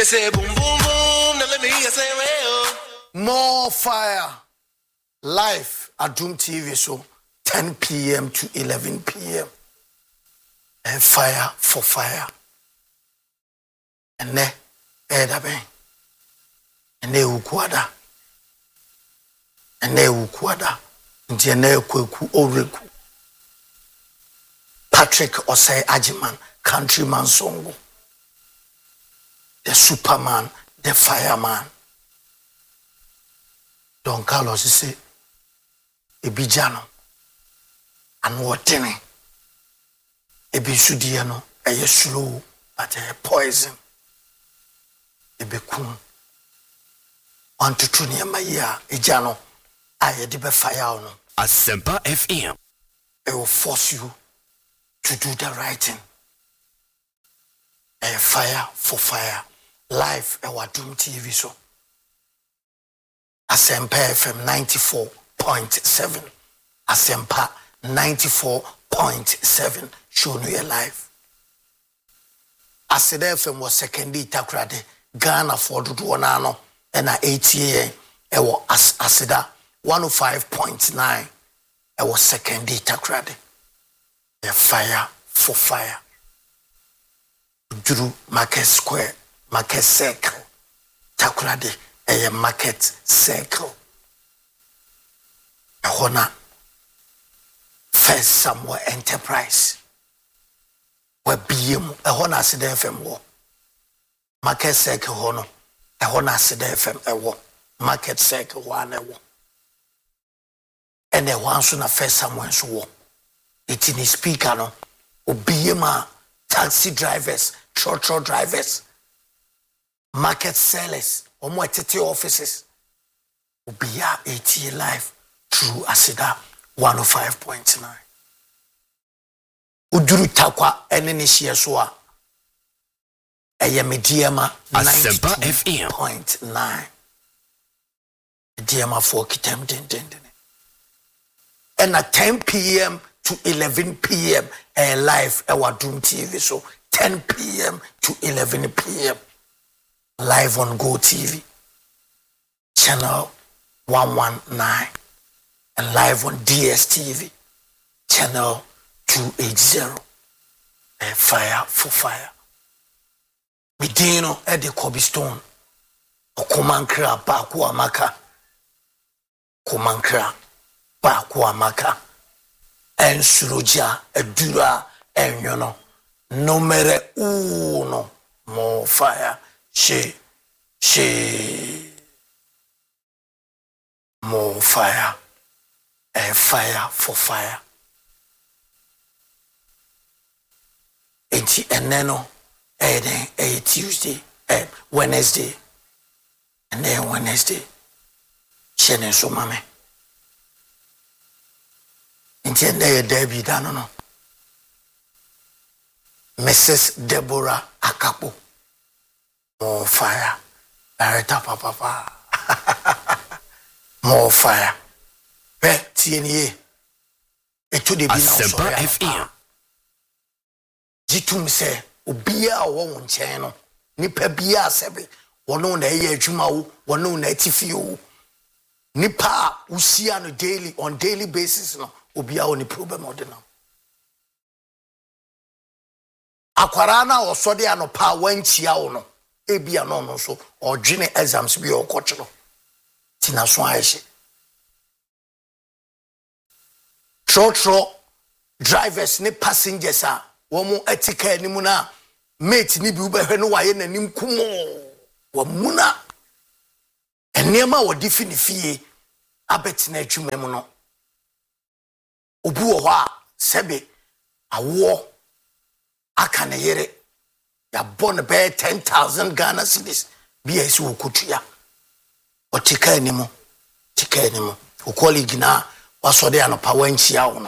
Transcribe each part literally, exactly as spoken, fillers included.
say boom boom boom, now let me hear say well. More fire. Live at Doom T V show ten p.m. to eleven p.m. And fire for fire. And ne eda ben. And ne ukwada. And ne ukwada. Nti ne kweku oreku. Patrick Osei Ajiman, countryman songo. The Superman, the fireman. Don Carlos say, Ebijano, and what tinny. Ebisudiano, a slow, but a poison. Ebekun. One to two near my year, Ejano, I had the fire on. Asempa F M. It will force you to do the right thing. A fire for fire. Live at our Doom T V show. Asempa F M ninety-four point seven. Asempa ninety-four point seven. Show you live. Aseda F M was second day takrade. Ghana for do one and a eighty a was Aseda one oh five point nine. It was second day takrade. A fire for fire. Drew Market Square. Market circle. Takrade a market circle. A hona First Samuel Enterprise. Where B M a hona Aseda F M war. Market circle hono. A hona Aseda F M a war. Market circle one a war. And a one soon a First Samuel's war. It in his speaker no. Obiyema taxi drivers, trotro drivers. Market sellers, or more tete offices, will be eighty live through Aseda one oh five point nine. Uduru takwa enene shieswa. Eye mediama ninety-two point nine. Mediama for kitem din din din. And at ten p.m. to eleven p.m. a live our Doom T V. So ten p.m. to eleven p.m. live on Go T V, channel one nineteen, and live on D S T V, channel two eighty. A fire for fire. Midino at the Kobe Stone. Okumankra Bakwa Maka. Kumankra Bakwa Maka. And Suroja, Edura, and you know, numero uno, more fire. She, she, more fire, a fire for fire. Enti eneno, a then a Tuesday, a Wednesday, and then Wednesday. Shene so mame. Enti ende a Debbie Danono. Missus Deborah Akapo. More fire. Areta papa. More fire. Be T N A. Eto de bi na so ya. Jitum se obia wo wo nchen no. Nipa bia sebe. Wono na eye adwuma wo, wono na atifi wo. Nipa usia no daily on daily basis no. Obia wo ni problem odena. Akwara na osode anopa wanchia wo no. Ebia no no so or dwene exams bi o kochiro tina so aye trotro drivers ne passengers a wo mu etika animu na mate ni bi u behwe no waye nanim kumo wo muna enema wo difini fie abetina adwuma mu no obu wo ho a sebe awo aka ne yere ya born be ten thousand Ghana cedis bi esi wokutua o tika animu tika animu o colleague na wasode anopa wanchia wo no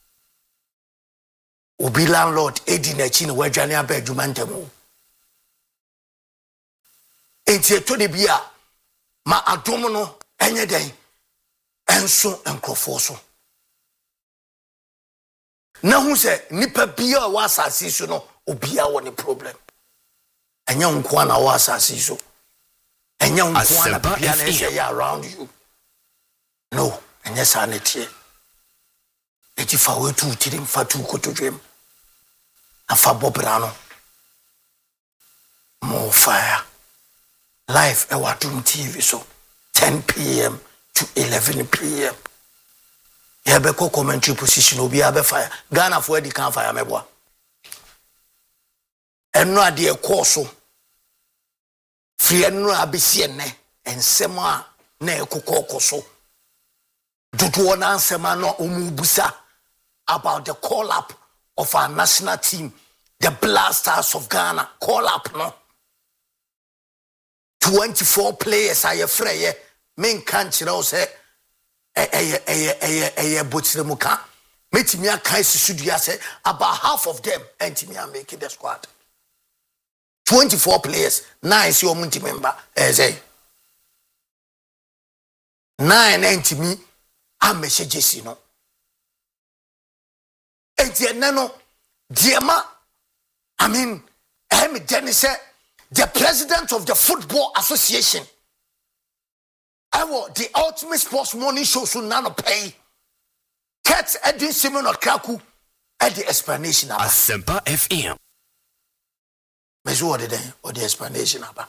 obi landlord edi na chi ne wadwane aba adwuma ntemu enti eto de bia ma adom no enye den enso enkrofo so na hu se nipa bia wa asase so no obia wo ne problem enya nko na wa asase so enya nko na bia na say around you no enya sanity eti fa we tu tirim fa tu kotodwem afa bobrano more fire live e watum T V so ten p.m. to eleven p.m. ya be ko commentary position obi abe fire Ghana for di kan fire meboa eno ade e course free eno abesi ene ensem a na ekokoko so dudu na ansema no omubusa about the call up of our national team, the Blasters of Ghana. Call up no twenty-four players are free. Men can't you know say eh eh eh eh eh butcher muka. Metimia kaisi studio say about half of them entimia making the squad. twenty-four players, nine is your multi member as a nine entimi a messages you know. Enti nano diema I mean Emi Dennis said the president of the Football Association the ultimate sports morning show so nano pay Cat Edwin Simon or Kraku at the explanation about Asempa F M. Measure what the or the explanation about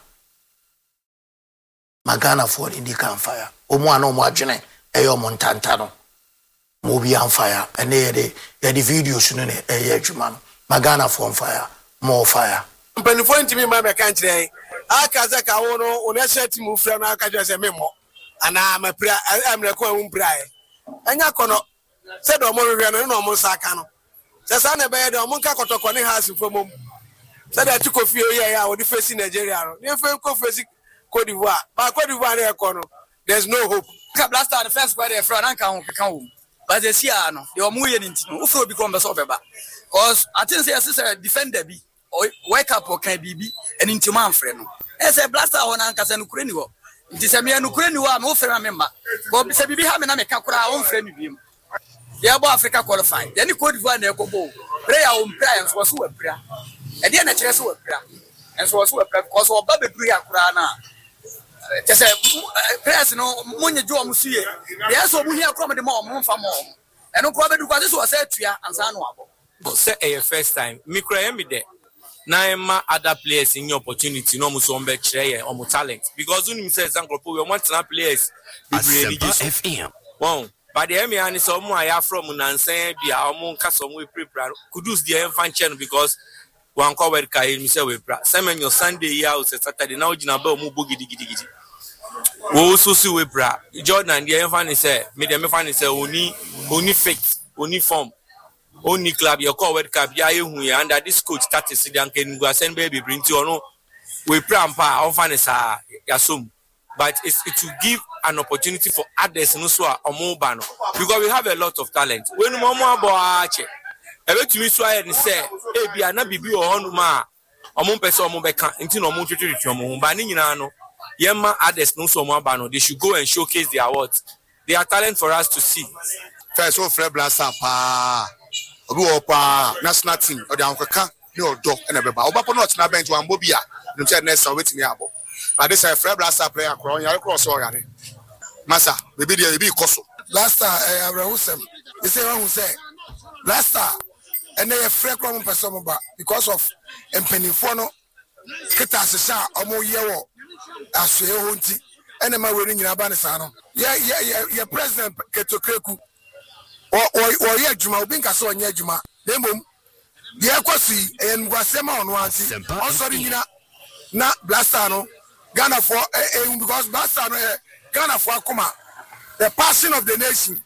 Magana for in the campfire. Omo no margine eyo montantano. Mobi on fire and they the the videos no e adwuma Magana for on fire more fire. Mpanifo ntimi ma me kan kire aka za ka wo no o na set mu fra na aka je se memo ana ma pra amre ko wu pra e anya kono se do mo hwe no no mo saka no se sa na be de mo nka kotoko ne house fo mom se da tiko fie ye ya wo di face Nigeria no ne fe ko face Cote d'Ivoire ba Cote d'Ivoire e ko no there's no hope ka Blaster the first squad e fra na nka ho keka wo but they see no they omo ye nti no ufro bi ko mbe so beba cause I think say say defender bi wake up or can be an intimate friend. As a Blaster on Ankas and Ukraine. It is a mere Ukraine who I'm offering a member. But Mister Bibi having a Kakura own friend with him. The Abo Africa qualified. Then you could run their combo. Prayer on prayers was who a prayer. And then a chess were prayer. And so was who a prayer because of Baby Priya Kurana. Just a prayers no money Joe Musi. Yes, so we have come the more for more. And no problem because this was said to you and Sanuabo. Say a first time. Mikra me there. Na ma other players in your opportunity no muso mbe kire or mo talent because when you say example we want to players be really F M. Wow, but the emi ani so mo aya from nansan bia omo nka so mo prepare kudus the enfanchen because one cover kai mi say we pra semenyo Sunday ya o Saturday na ogina ba mo bo gidi gidi gidi wo so si we pra Jordan the enfan say me dem enfan say oni oni fit oni form only club your call World Cup ya ehu ya under this coach started see dan ken go send baby bring to ono we pram pa on fanisa yasum but it's it will give an opportunity for others no so omo ba no because we have a lot of talent when mo mo abo ache e betumi so aye ni say e bia na bibi o honu ma omo pese omo beka nti no omo twetwetwe omo ba ni nyina no yema others no so omo ba no they should go and showcase their awards their talent for us to see first of all Blaster pa obi opa national team o de ankaka ni odo na beba obapo not na bench wan bobia no say next one wetimi abo but this is Fred Blaster player kro yare cross o yare masa bebi de bebi koso Blaster eh Abrahusem they say one who say Blaster and they Fred kro mo person mo ba because of empenifo no kita asesa omo yewo aso e ho nti ene ma we nyina ba ne sa no yeah yeah yeah president Ketokreku or or yeah juma obi nka so onye juma demom de akosi en gwasema ono anti also nyina na Blaster no Ghana for eh because Blaster no Ghana for akoma the passion of the nation